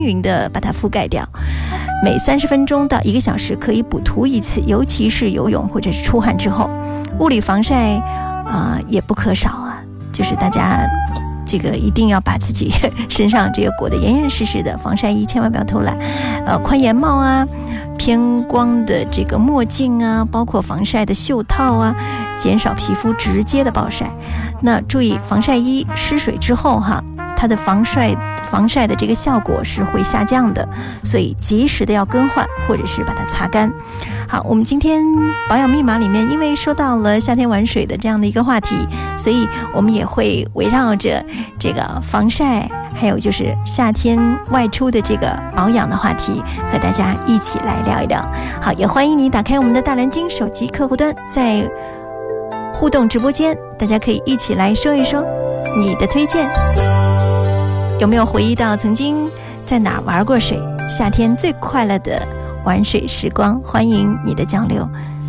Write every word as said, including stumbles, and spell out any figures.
匀的把它覆盖掉。每三十分钟到一个小时可以补涂一次，尤其是游泳或者是出汗之后。物理防晒啊、呃、也不可少啊，就是大家这个一定要把自己身上这个裹得严严实实的，防晒衣千万不要偷懒。呃，宽檐帽啊，偏光的这个墨镜啊，包括防晒的袖套啊，减少皮肤直接的暴晒。那注意防晒衣湿水之后哈，它的防晒防晒的这个效果是会下降的，所以及时的要更换或者是把它擦干。好，我们今天保养密码里面因为说到了夏天玩水的这样的一个话题，所以我们也会围绕着这个防晒还有就是夏天外出的这个保养的话题和大家一起来聊一聊。好，也欢迎你打开我们的大蓝鲸手机客户端，在互动直播间大家可以一起来说一说你的推荐，有没有回忆到曾经在哪儿玩过水，夏天最快乐的玩水时光，欢迎你的交流。